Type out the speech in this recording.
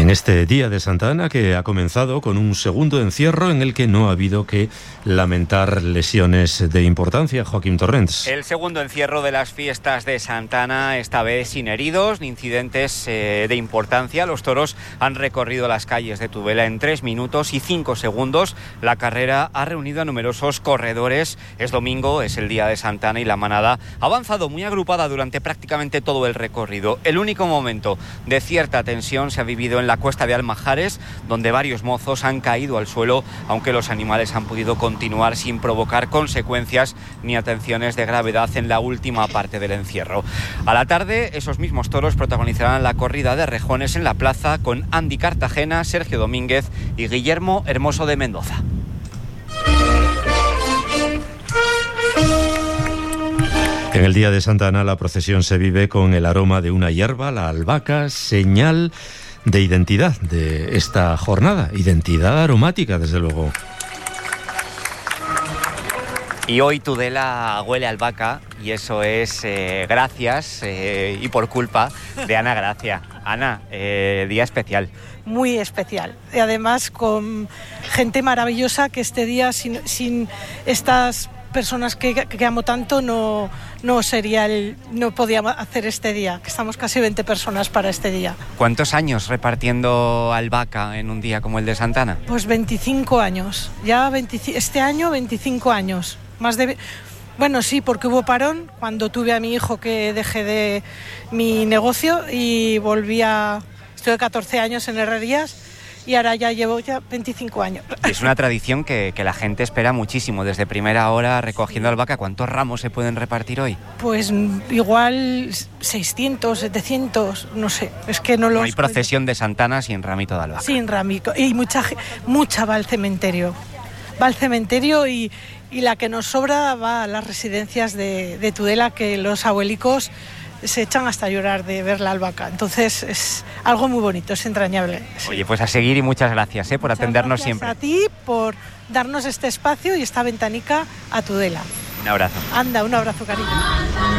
En este día de Santa Ana, que ha comenzado con un segundo encierro en el que no ha habido que lamentar lesiones de importancia. Joaquín Torrents. El segundo encierro de las fiestas de Santa Ana, esta vez sin heridos ni incidentes de importancia. Los toros han recorrido las calles de Tudela en 3 minutos y 5 segundos. La carrera ha reunido a numerosos corredores. Es domingo, es el día de Santa Ana y la manada ha avanzado muy agrupada durante prácticamente todo el recorrido. El único momento de cierta tensión se ha vivido en la cuesta de Almajares, donde varios mozos han caído al suelo, aunque los animales han podido continuar sin provocar consecuencias ni atenciones de gravedad en la última parte del encierro. A la tarde, esos mismos toros protagonizarán la corrida de rejones en la plaza con Andy Cartagena, Sergio Domínguez y Guillermo Hermoso de Mendoza. En el día de Santa Ana la procesión se vive con el aroma de una hierba, la albahaca, señal de identidad de esta jornada, identidad aromática, desde luego. Y hoy Tudela huele a albahaca y eso es gracias y por culpa de Ana Gracia. Ana, día especial. Muy especial. Y además con gente maravillosa que este día sin estas personas que amo tanto no podía hacer este día, que estamos casi 20 personas para este día. ¿Cuántos años repartiendo albahaca en un día como el de Santa Ana? Pues 25 años, este año 25 años, bueno, sí, porque hubo parón cuando tuve a mi hijo, que dejé de mi negocio y estuve 14 años en herrerías. Y ahora llevo 25 años. Es una tradición que la gente espera muchísimo, desde primera hora recogiendo albahaca. ¿Cuántos ramos se pueden repartir hoy? Pues igual 600, 700, no sé. Es que no hay procesión de Santa Ana sin ramito de albahaca. Sin ramito. Y mucha va al cementerio. Va al cementerio y la que nos sobra va a las residencias de Tudela, que los abuelicos se echan hasta llorar de ver la albahaca. Entonces es algo muy bonito, es entrañable. Sí. Oye, pues a seguir y muchas gracias por atendernos siempre. A ti por darnos este espacio y esta ventanica a Tudela. Un abrazo. Anda, un abrazo, cariño.